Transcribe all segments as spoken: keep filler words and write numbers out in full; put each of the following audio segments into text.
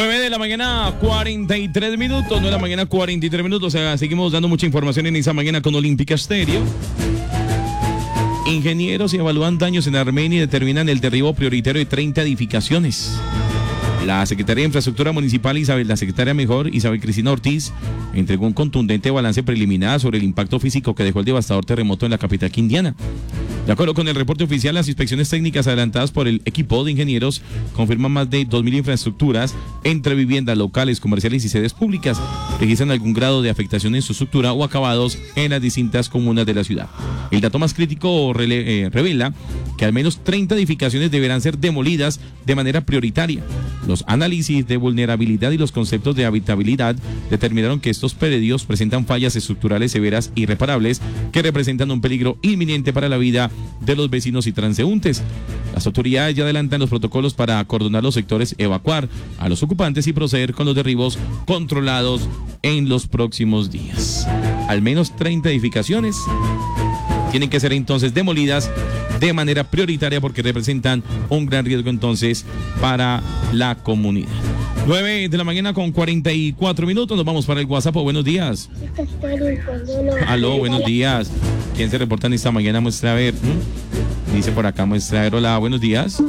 nueve de la mañana, cuarenta y tres minutos, nueve de la mañana, cuarenta y tres minutos. O sea, seguimos dando mucha información en esa mañana con Olímpica Estéreo. Ingenieros evalúan daños en Armenia y determinan el derribo prioritario de treinta edificaciones. La Secretaría de Infraestructura Municipal, Isabel, la Secretaria Mejor, Isabel Cristina Ortiz, entregó un contundente balance preliminar sobre el impacto físico que dejó el devastador terremoto en la capital quindiana. De acuerdo con el reporte oficial, las inspecciones técnicas adelantadas por el equipo de ingenieros confirman más de dos mil infraestructuras entre viviendas, locales, comerciales y sedes públicas. Registran algún grado de afectación en su estructura o acabados en las distintas comunas de la ciudad. El dato más crítico rele- eh, revela que al menos treinta edificaciones deberán ser demolidas de manera prioritaria. Los análisis de vulnerabilidad y los conceptos de habitabilidad determinaron que estos predios presentan fallas estructurales severas e irreparables que representan un peligro inminente para la vida de los vecinos y transeúntes. Las autoridades ya adelantan los protocolos para acordonar los sectores, evacuar a los ocupantes y proceder con los derribos controlados en los próximos días. Al menos treinta edificaciones tienen que ser entonces demolidas de manera prioritaria porque representan un gran riesgo entonces para la comunidad. nueve de la mañana con cuarenta y cuatro minutos, nos vamos para el WhatsApp. Buenos días. Aló, buenos días. ¿Quién se reporta en esta mañana? Muestra a ver. ¿Mm? Dice por acá, muestra a ver. Hola, buenos días.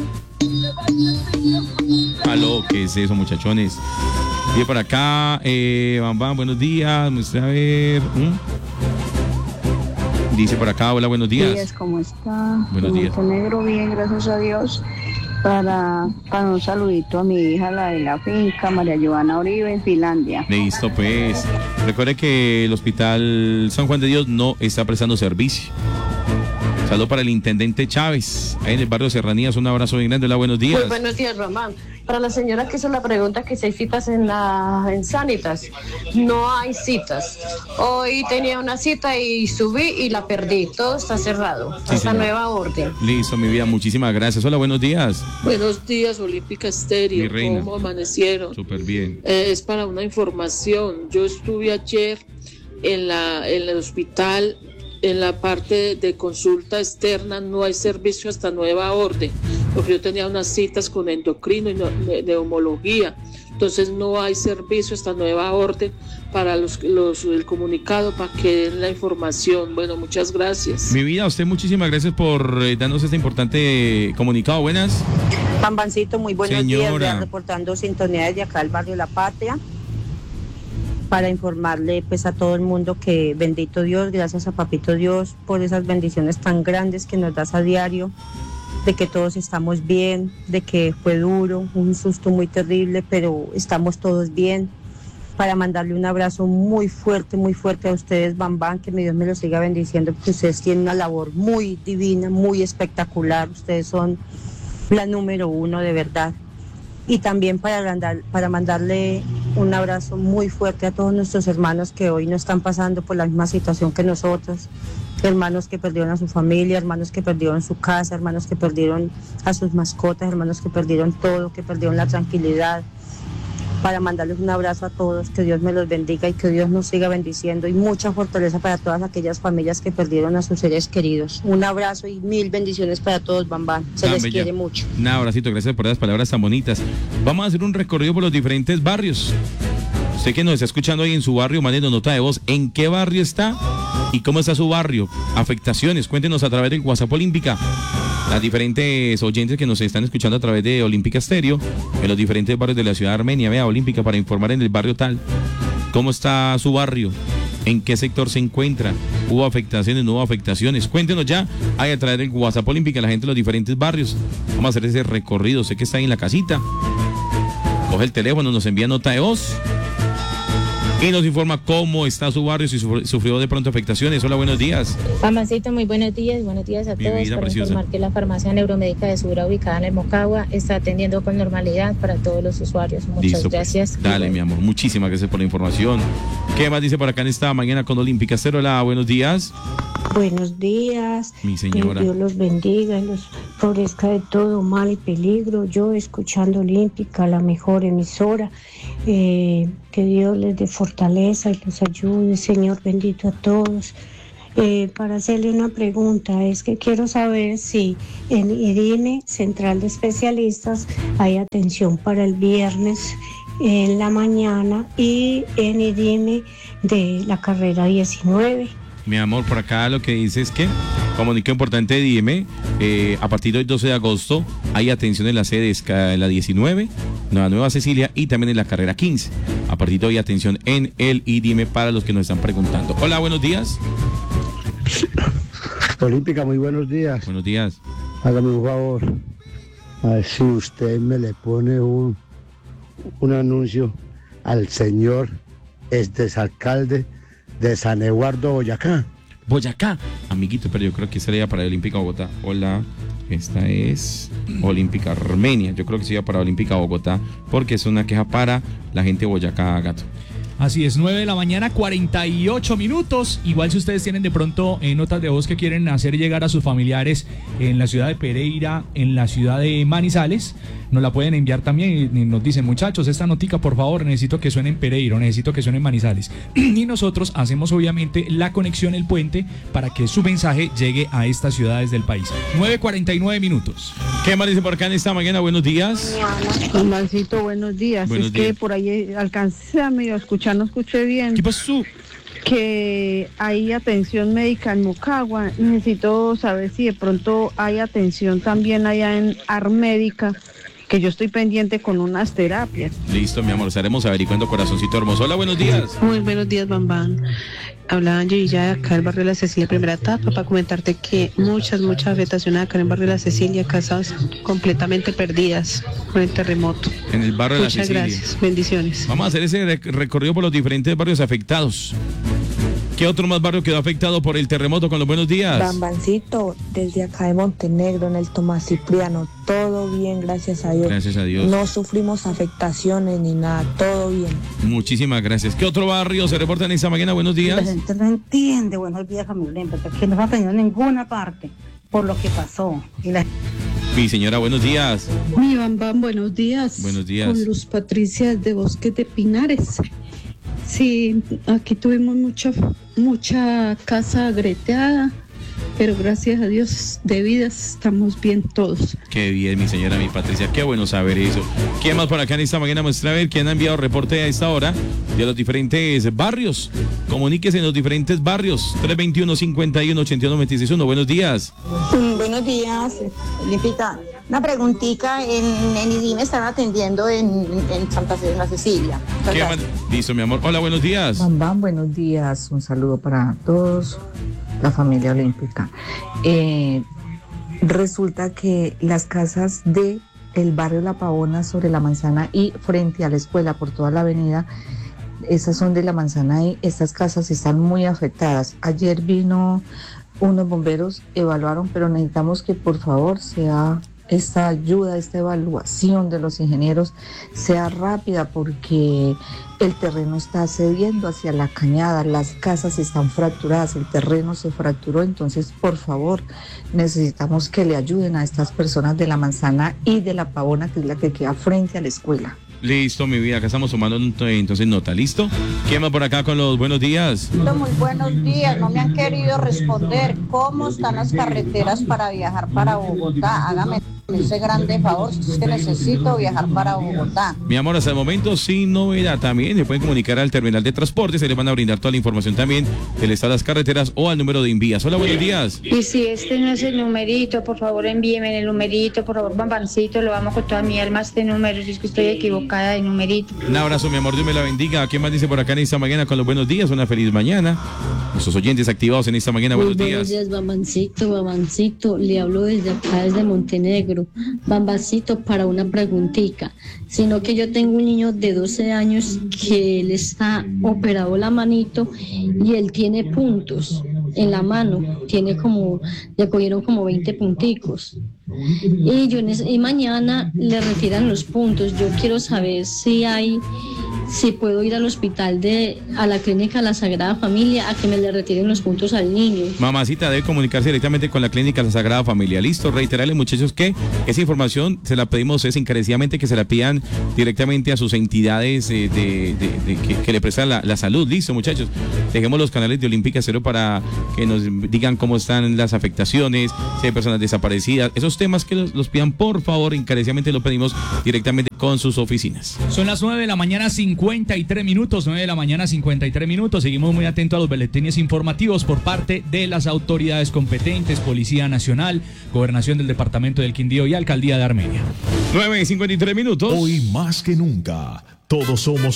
Aló, ¿qué es eso, muchachones? Dice por acá, eh, Bam Bam, buenos días. Muestra a ver. ¿Mm? Dice por acá, hola, buenos días. días, ¿cómo está? Buenos días. Montenegro, bien, gracias a Dios. Para, para un saludito a mi hija, la de la finca, María Joana Uribe, en Finlandia. Listo, pues. Recuerde que el Hospital San Juan de Dios no está prestando servicio. Saludo para el intendente Chávez, ahí en el barrio Serranías. Un abrazo bien grande. Hola, buenos días. Muy buenos días, Román. Para la señora que hizo la pregunta que si hay citas en la en Sanitas, no hay citas. Hoy tenía una cita y subí y la perdí. Todo está cerrado. Sí, hasta señor. nueva orden. Listo, mi vida, muchísimas gracias. Hola, buenos días. Buenos días, Olímpica Mi Estéreo. reina. ¿Cómo amanecieron? Súper bien. Eh, es para una información. Yo estuve ayer en la en el hospital, en la parte de, de consulta externa. No hay servicio hasta nueva orden, porque yo tenía unas citas con endocrino y no, de, de homología. Entonces no hay servicio hasta nueva orden para los, los el comunicado, para que den la información. Bueno, muchas gracias. Mi vida, a usted muchísimas gracias por eh, darnos este importante comunicado. Buenas. Pambancito, muy buenos Señora. días, ya reportando sintonía desde acá del barrio La Patria, para informarle pues a todo el mundo que bendito Dios, gracias a Papito Dios por esas bendiciones tan grandes que nos das a diario, de que todos estamos bien, de que fue duro, un susto muy terrible, pero estamos todos bien. Para mandarle un abrazo muy fuerte, muy fuerte a ustedes, Bam Bam, que mi Dios me los siga bendiciendo, porque ustedes tienen una labor muy divina, muy espectacular, ustedes son la número uno de verdad. Y también para, mandar, para mandarle un abrazo muy fuerte a todos nuestros hermanos que hoy no están pasando por la misma situación que nosotros, hermanos que perdieron a su familia, hermanos que perdieron su casa, hermanos que perdieron a sus mascotas, hermanos que perdieron todo, que perdieron la tranquilidad. Para mandarles un abrazo a todos, que Dios me los bendiga y que Dios nos siga bendiciendo, y mucha fortaleza para todas aquellas familias que perdieron a sus seres queridos. Un abrazo y mil bendiciones para todos, Bam Bam. Se Ah, les bella. quiere mucho. Un abracito, gracias por esas palabras tan bonitas. Vamos a hacer un recorrido por los diferentes barrios. Usted que nos está escuchando ahí en su barrio, mándenos nota de voz. ¿En qué barrio está? ¿Y cómo está su barrio? Afectaciones, cuéntenos a través del WhatsApp Olímpica. Las diferentes oyentes que nos están escuchando a través de Olímpica Estéreo, en los diferentes barrios de la ciudad de Armenia, vea Olímpica, para informar en el barrio tal. ¿Cómo está su barrio? ¿En qué sector se encuentra? ¿Hubo afectaciones? ¿No hubo afectaciones? Cuéntenos ya, ahí a través del WhatsApp Olímpica, la gente de los diferentes barrios. Vamos a hacer ese recorrido. Sé que está ahí en la casita. Coge el teléfono, nos envía nota de voz y nos informa cómo está su barrio, si sufrió de pronto afectaciones. Hola, buenos días. Pambancito, muy buenos días, buenos días a Mi todos. vida Para preciosa. informar que la farmacia neuromédica de Subura, ubicada en el Mocagua, está atendiendo con normalidad para todos los usuarios. Muchas Listo, pues. gracias. Dale, mi amor, muchísimas gracias por la información. ¿Qué más dice por acá en esta mañana con Olímpica Estéreo? Hola, buenos días. Buenos días, Mi señora. que Dios los bendiga y los favorezca de todo mal y peligro. Yo escuchando Olímpica, la mejor emisora, eh, que Dios les dé fortaleza y los ayude, Señor bendito a todos. Eh, para hacerle una pregunta, es que quiero saber si en IDINE, Central de Especialistas, hay atención para el viernes en la mañana y en IDIME de la carrera diecinueve. Mi amor, por acá lo que dice es que, comunico importante de IDIME, eh, a partir del doce de agosto hay atención en la sede de la diecinueve, la Nueva Cecilia y también en la carrera quince. A partir de hoy atención en el IDIME para los que nos están preguntando. Hola, buenos días. Olímpica, muy buenos días. Buenos días. Hágame un favor. A ver si usted me le pone un, un anuncio al señor exalcalde de San Eduardo, Boyacá. Boyacá, amiguito, pero yo creo que sería para Olímpica Bogotá. Hola, esta es Olímpica Armenia. Yo creo que sería para Olímpica Bogotá, porque es una queja para la gente de Boyacá, Gato. Así es, nueve de la mañana, cuarenta y ocho minutos. Igual si ustedes tienen de pronto eh, notas de voz que quieren hacer llegar a sus familiares en la ciudad de Pereira, en la ciudad de Manizales, nos la pueden enviar también y nos dicen, muchachos, esta notica por favor, necesito que suene en Pereira, necesito que suene en Manizales. Y nosotros hacemos obviamente la conexión, el puente, para que su mensaje llegue a estas ciudades del país. nueve cuarenta y nueve minutos. ¿Qué más dice por acá en esta mañana? Buenos días. Mancito, buenos días. Buenos es días. Que por ahí alcancé a medio escuchar, no escuché bien. ¿Qué pasó? Que hay atención médica en Mocagua. Necesito saber si de pronto hay atención también allá en Armédica, que yo estoy pendiente con unas terapias. Listo, mi amor, estaremos averiguando, corazoncito hermoso. Hola, buenos días. Muy buenos días, Bambán. Hablaba Angelilla de acá del barrio de la Cecilia, primera etapa, para comentarte que muchas, muchas afectaciones acá en el barrio de la Cecilia, casas completamente perdidas con el terremoto. En el barrio de la Muchas Cecilia. gracias, bendiciones. Vamos a hacer ese rec- recorrido por los diferentes barrios afectados. ¿Qué otro más barrio quedó afectado por el terremoto? Con los buenos días. Bambancito, desde acá de Montenegro, en el Tomás Cipriano, todo bien, gracias a Dios. Gracias a Dios. No sufrimos afectaciones ni nada, todo bien. Muchísimas gracias. ¿Qué otro barrio se reporta en esta mañana? Buenos días. La gente no entiende, buenos días, familia, porque no ha tenido en ninguna parte por lo que pasó. Y la... Mi señora, buenos días. Mi Bambán, buenos días. Buenos días. Con Luz Patricia de Bosques de Pinares. Sí, aquí tuvimos mucha, mucha casa agreteada, pero gracias a Dios de vidas estamos bien todos. Qué bien, mi señora, mi Patricia, qué bueno saber eso. ¿Quién más por acá en esta mañana? Muestra a ver quién ha enviado reporte a esta hora de los diferentes barrios. Comuníquese en los diferentes barrios. tres veintiuno, cincuenta y uno, ochenta y uno, veintiséis uno. Buenos días. Mm, buenos días, Olímpica. Una preguntita, en, en IDIME están atendiendo en, en Santa Fe, en la Cecilia. ¿Qué más? Listo, mi amor. Hola, buenos días. Bambán, buenos días. Un saludo para todos, la familia olímpica. Eh, resulta que las casas de el barrio La Pavona sobre la Manzana y frente a la escuela por toda la avenida, esas son de la Manzana y estas casas están muy afectadas. Ayer vino unos bomberos, evaluaron, pero necesitamos que por favor sea esta ayuda, esta evaluación de los ingenieros sea rápida, porque el terreno está cediendo hacia la cañada, las casas están fracturadas, el terreno se fracturó. Entonces por favor necesitamos que le ayuden a estas personas de la Manzana y de la Pavona, que es la que queda frente a la escuela. Listo, mi vida, acá estamos tomando entonces nota, ¿listo? ¿Quién más por acá con los buenos días? Muy buenos días, no me han querido responder. ¿Cómo están las carreteras para viajar para Bogotá? Hágame ese grande favor, si es que necesito viajar para Bogotá. Mi amor, hasta el momento sin novedad. También se pueden comunicar al terminal de transporte, se les van a brindar toda la información también del estado de las carreteras o al número de Invías. Hola, buenos días. Y si este no es el numerito, por favor envíeme el numerito, por favor, Bambancito, lo amo con toda mi alma este número, si es que estoy equivocada de numerito. Un abrazo, mi amor, Dios me la bendiga. ¿Qué más dice por acá en esta mañana con los buenos días? Una feliz mañana. Nuestros oyentes activados en esta mañana, buenos Muy días. Buenos días, Bambancito, Bambancito, le hablo desde acá, desde Montenegro. Bambancito, para una preguntita, sino que yo tengo un niño de doce años que él está operado la manito y él tiene puntos en la mano, tiene como, le cogieron como veinte punticos. Y yo y mañana le retiran los puntos. Yo quiero saber si hay si puedo ir al hospital de, a la clínica La Sagrada Familia a que me le retiren los puntos al niño. Mamacita debe comunicarse directamente con la clínica La Sagrada Familia. Listo, reiterarle, muchachos, que esa información se la pedimos es encarecidamente que se la pidan directamente a sus entidades eh, de, de, de, que, que le prestan la, la salud. Listo, muchachos, dejemos los canales de Olímpica Cero para que nos digan cómo están las afectaciones, si hay personas desaparecidas, esos temas que los, los pidan, por favor, encarecidamente lo pedimos directamente con sus oficinas. Son las nueve de la mañana, cincuenta y tres minutos, nueve de la mañana, cincuenta y tres minutos. Seguimos muy atentos a los boletines informativos por parte de las autoridades competentes, Policía Nacional, Gobernación del Departamento del Quindío y Alcaldía de Armenia. nueve y cincuenta y tres minutos. Hoy más que nunca, todos somos